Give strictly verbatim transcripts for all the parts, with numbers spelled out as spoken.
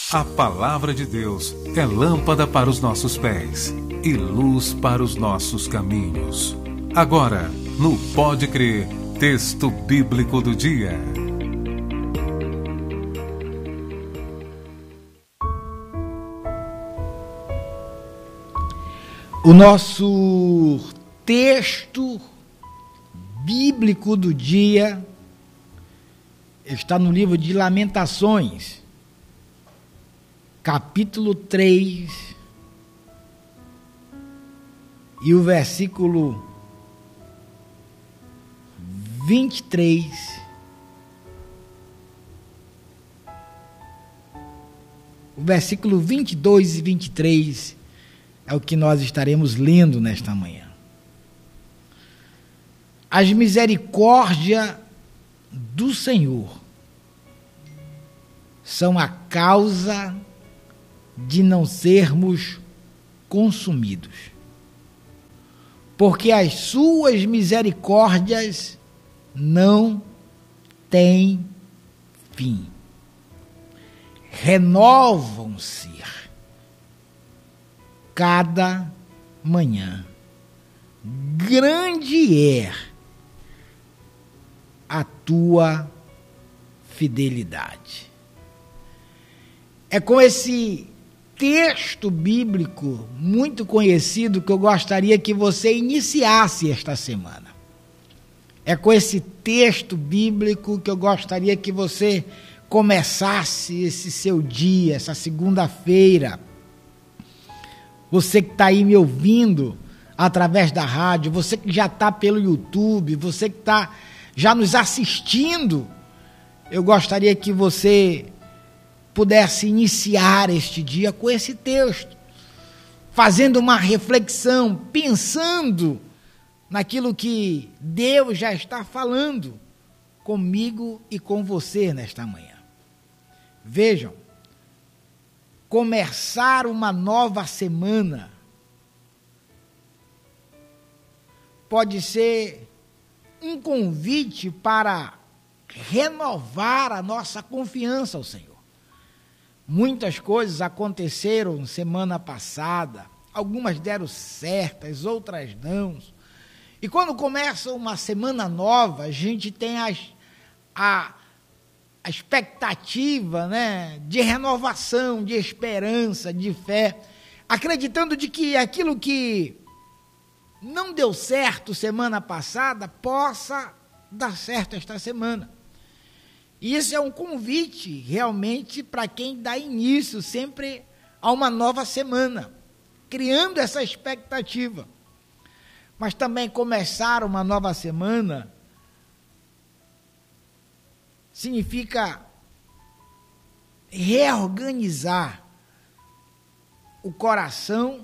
A palavra de Deus é lâmpada para os nossos pés e luz para os nossos caminhos. Agora, no Pode Crer, texto bíblico do dia. O nosso texto bíblico do dia está no livro de Lamentações, capítulo três, e o versículo vinte e três, o versículo vinte e dois e vinte e três é o que nós estaremos lendo nesta manhã. As misericórdias do Senhor são a causa de não sermos consumidos, porque as suas misericórdias não têm fim, renovam-se cada manhã. Grande é a tua fidelidade. É com esse texto bíblico muito conhecido que eu gostaria que você iniciasse esta semana. É com esse texto bíblico que eu gostaria que você começasse esse seu dia, essa segunda-feira. Você que está aí me ouvindo através da rádio, você que já está pelo YouTube, você que está já nos assistindo, eu gostaria que você pudesse iniciar este dia com esse texto, fazendo uma reflexão, pensando naquilo que Deus já está falando comigo e com você nesta manhã. Vejam, começar uma nova semana pode ser um convite para renovar a nossa confiança ao Senhor. Muitas coisas aconteceram semana passada, algumas deram certas, outras não. E quando começa uma semana nova, a gente tem as, a, a expectativa, né, de renovação, de esperança, de fé, acreditando de que aquilo que não deu certo semana passada possa dar certo esta semana. E isso é um convite realmente para quem dá início sempre a uma nova semana, criando essa expectativa. Mas também começar uma nova semana significa reorganizar o coração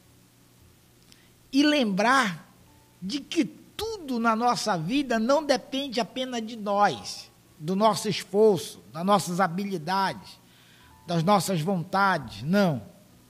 e lembrar de que tudo na nossa vida não depende apenas de nós, do nosso esforço, das nossas habilidades, das nossas vontades, não.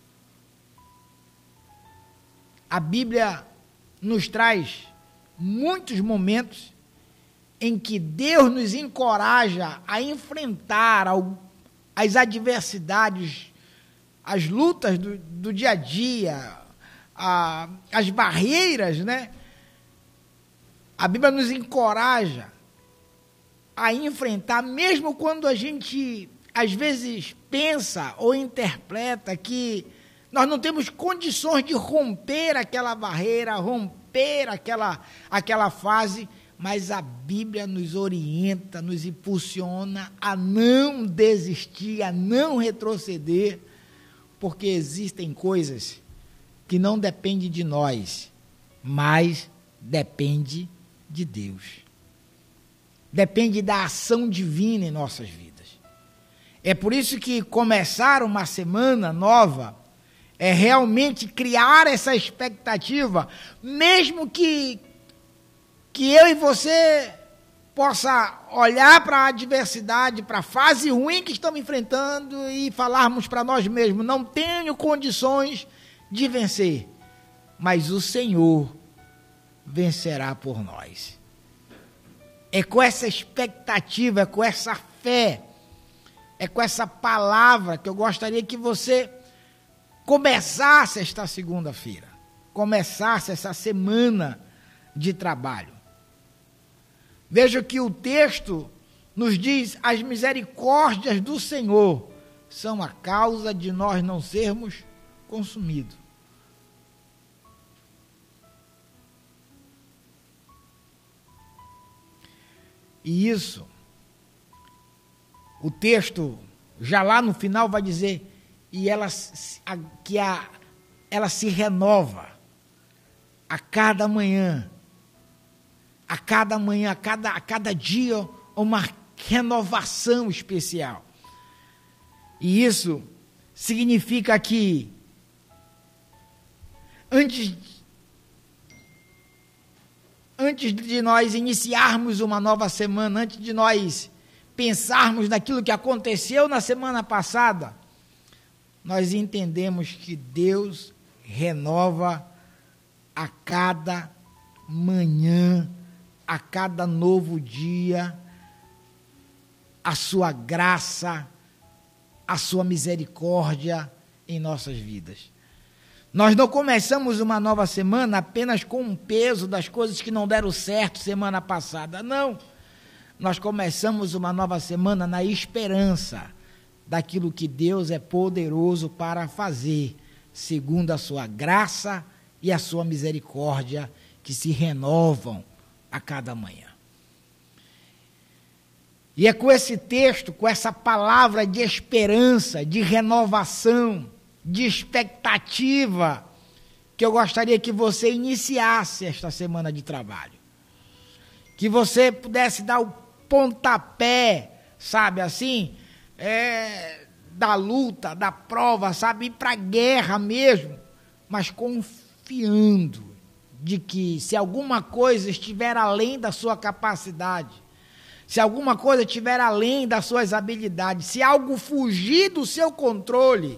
A Bíblia nos traz muitos momentos em que Deus nos encoraja a enfrentar as adversidades, as lutas do, do dia a dia, a, as barreiras, né? A Bíblia nos encoraja a enfrentar, mesmo quando a gente, às vezes, pensa ou interpreta que nós não temos condições de romper aquela barreira, romper aquela, aquela fase, mas a Bíblia nos orienta, nos impulsiona a não desistir, a não retroceder, porque existem coisas que não dependem de nós, mas depende de Deus. Depende da ação divina em nossas vidas. É por isso que começar uma semana nova é realmente criar essa expectativa, mesmo que, que eu e você possa olhar para a adversidade, para a fase ruim que estamos enfrentando e falarmos para nós mesmos, não tenho condições de vencer, mas o Senhor vencerá por nós. É com essa expectativa, é com essa fé é com essa palavra que eu gostaria que você começasse esta segunda-feira, começasse essa semana de trabalho. Veja que o texto nos diz: as misericórdias do Senhor são a causa de nós não sermos consumidos. E isso, o texto, já lá no final, vai dizer, e ela, a, que a, ela se renova a cada manhã, a cada manhã, a cada, a cada dia, uma renovação especial. E isso significa que, antes, antes de nós iniciarmos uma nova semana, antes de nós pensarmos naquilo que aconteceu na semana passada, nós entendemos que Deus renova a cada manhã, a cada novo dia, a sua graça, a sua misericórdia em nossas vidas. Nós não começamos uma nova semana apenas com um peso das coisas que não deram certo semana passada, não. Nós começamos uma nova semana na esperança daquilo que Deus é poderoso para fazer, segundo a sua graça e a sua misericórdia, que se renovam a cada manhã. E é com esse texto, com essa palavra de esperança, de renovação, de expectativa, que eu gostaria que você iniciasse esta semana de trabalho. Que você pudesse dar o pontapé, sabe assim, é, da luta, da prova, sabe, ir para a guerra mesmo, mas confiando de que se alguma coisa estiver além da sua capacidade, se alguma coisa estiver além das suas habilidades, se algo fugir do seu controle,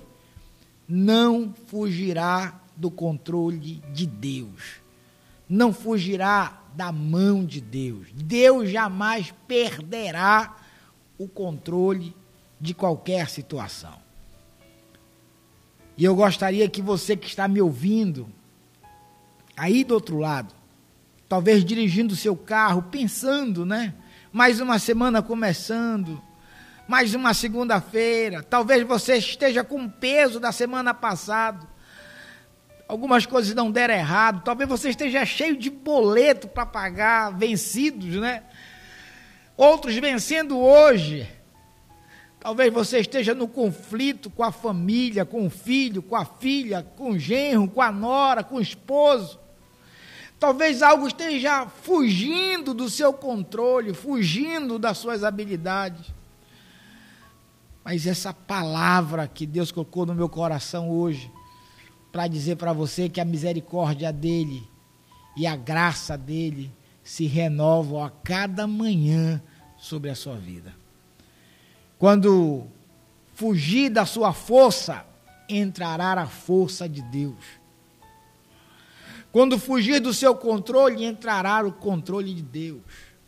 não fugirá do controle de Deus. Não fugirá da mão de Deus. Deus jamais perderá o controle de qualquer situação. E eu gostaria que você que está me ouvindo, aí do outro lado, talvez dirigindo o seu carro, pensando, né? Mais uma semana começando, mais uma segunda-feira, talvez você esteja com o peso da semana passada, algumas coisas não deram errado, talvez você esteja cheio de boleto para pagar, vencidos, né? Outros vencendo hoje, talvez você esteja no conflito com a família, com o filho, com a filha, com o genro, com a nora, com o esposo. Talvez algo esteja fugindo do seu controle, fugindo das suas habilidades. Mas essa palavra que Deus colocou no meu coração hoje, para dizer para você que a misericórdia dele e a graça dele se renovam a cada manhã sobre a sua vida. Quando fugir da sua força, entrará a força de Deus. Quando fugir do seu controle, entrará o controle de Deus.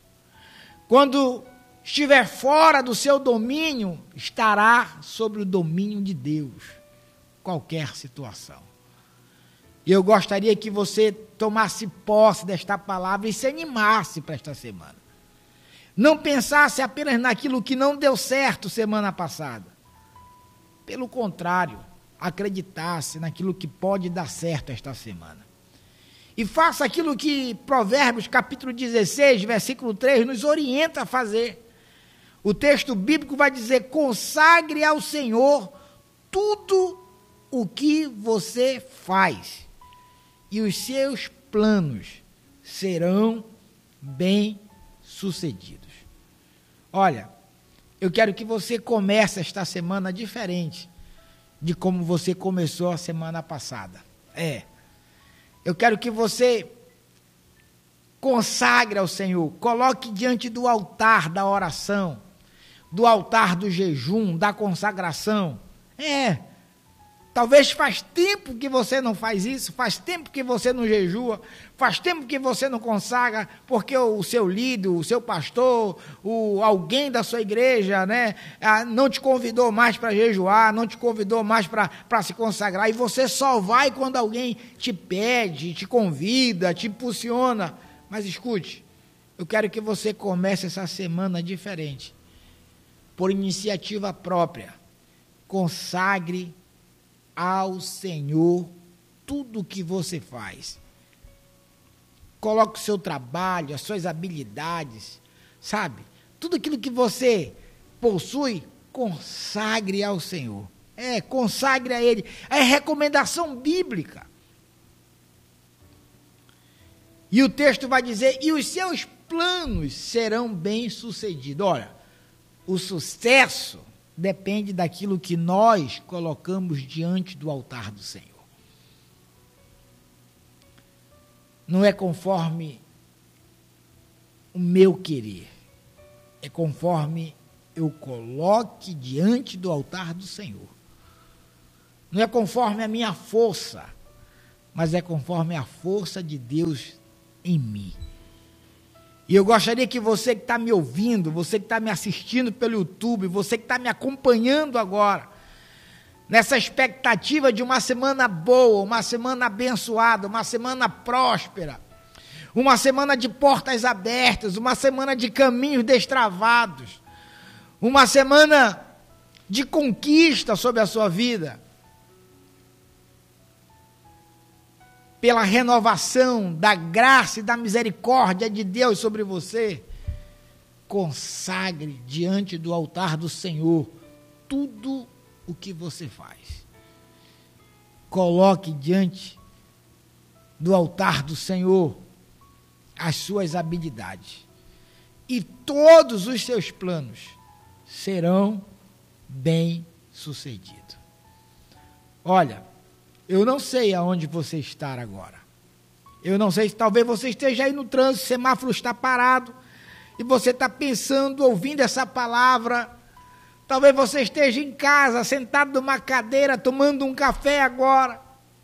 Quando estiver fora do seu domínio, estará sobre o domínio de Deus. Qualquer situação. E eu gostaria que você tomasse posse desta palavra e se animasse para esta semana. Não pensasse apenas naquilo que não deu certo semana passada. Pelo contrário, acreditasse naquilo que pode dar certo esta semana. E faça aquilo que Provérbios capítulo dezesseis, versículo três, nos orienta a fazer. O texto bíblico vai dizer: consagre ao Senhor tudo o que você faz, e os seus planos serão bem-sucedidos. Olha, eu quero que você comece esta semana diferente de como você começou a semana passada. É. Eu quero que você consagre ao Senhor, coloque diante do altar da oração, do altar do jejum, da consagração. É, Talvez faz tempo que você não faz isso, faz tempo que você não jejua, faz tempo que você não consagra, porque o seu líder, o seu pastor, o, alguém da sua igreja, né, não te convidou mais para jejuar, não te convidou mais para se consagrar, e você só vai quando alguém te pede, te convida, te impulsiona. Mas escute, eu quero que você comece essa semana diferente, por iniciativa própria. Consagre ao Senhor tudo o que você faz. Coloque o seu trabalho, as suas habilidades, sabe? Tudo aquilo que você possui, consagre ao Senhor. É, consagre a Ele. É recomendação bíblica. E o texto vai dizer, e os seus planos serão bem-sucedidos. Olha, o sucesso depende daquilo que nós colocamos diante do altar do Senhor. Não é conforme o meu querer, é conforme eu coloque diante do altar do Senhor. Não é conforme a minha força, mas é conforme a força de Deus em mim. E eu gostaria que você que está me ouvindo, você que está me assistindo pelo YouTube, você que está me acompanhando agora, nessa expectativa de uma semana boa, uma semana abençoada, uma semana próspera, uma semana de portas abertas, uma semana de caminhos destravados, uma semana de conquista sobre a sua vida, pela renovação da graça e da misericórdia de Deus sobre você, consagre diante do altar do Senhor tudo o que você faz. Coloque diante do altar do Senhor as suas habilidades, e todos os seus planos serão bem-sucedidos. Olha, eu não sei aonde você está agora. Eu não sei se talvez você esteja aí no trânsito, o semáforo está parado, e você está pensando, ouvindo essa palavra. Talvez você esteja em casa, sentado numa cadeira, tomando um café agora.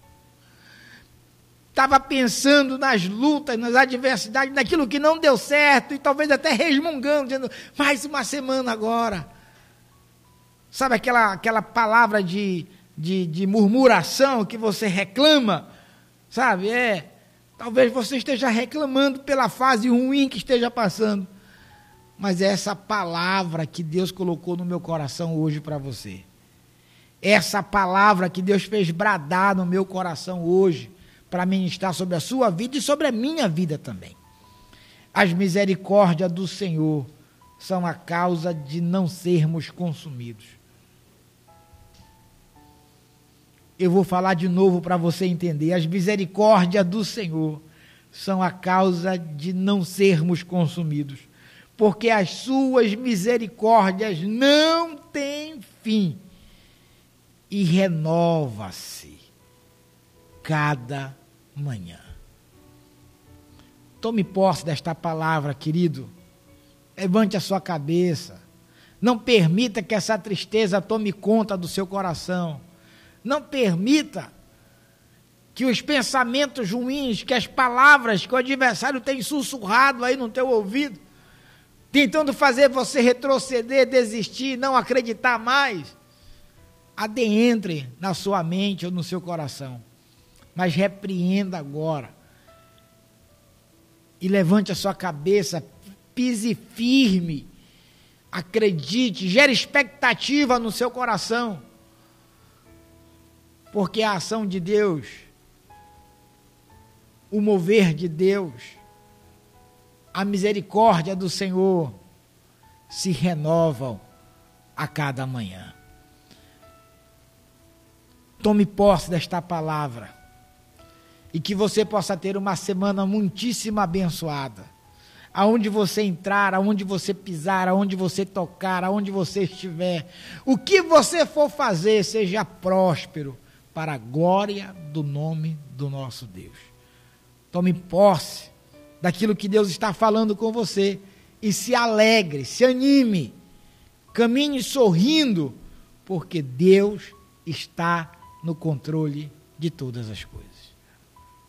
Estava pensando nas lutas, nas adversidades, naquilo que não deu certo, e talvez até resmungando, dizendo, mais uma semana agora. Sabe aquela, aquela palavra de... De, de murmuração que você reclama, sabe, é, talvez você esteja reclamando pela fase ruim que esteja passando, mas é essa palavra que Deus colocou no meu coração hoje para você, essa palavra que Deus fez bradar no meu coração hoje, para ministrar sobre a sua vida e sobre a minha vida também. As misericórdias do Senhor são a causa de não sermos consumidos. Eu vou falar de novo para você entender. As misericórdias do Senhor são a causa de não sermos consumidos, porque as suas misericórdias não têm fim e renova-se cada manhã. Tome posse desta palavra, querido. Levante a sua cabeça. Não permita que essa tristeza tome conta do seu coração. Não permita que os pensamentos ruins, que as palavras que o adversário tem sussurrado aí no teu ouvido, tentando fazer você retroceder, desistir, não acreditar mais, adentre na sua mente ou no seu coração. Mas repreenda agora. E levante a sua cabeça, pise firme, acredite, gere expectativa no seu coração. Porque a ação de Deus, o mover de Deus, a misericórdia do Senhor se renovam a cada manhã. Tome posse desta palavra e que você possa ter uma semana muitíssimo abençoada. Aonde você entrar, aonde você pisar, aonde você tocar, aonde você estiver, o que você for fazer, seja próspero, para a glória do nome do nosso Deus. Tome posse daquilo que Deus está falando com você e se alegre, se anime, caminhe sorrindo, porque Deus está no controle de todas as coisas.